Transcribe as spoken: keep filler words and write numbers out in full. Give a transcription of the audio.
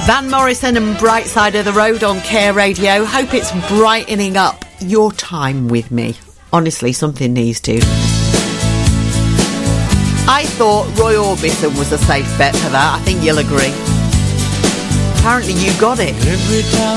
Van Morrison and Bright Side of the Road on Care Radio. Hope it's brightening up your time with me. Honestly, something needs to. I thought Roy Orbison was a safe bet for that. I think you'll agree. Apparently you got it. Every time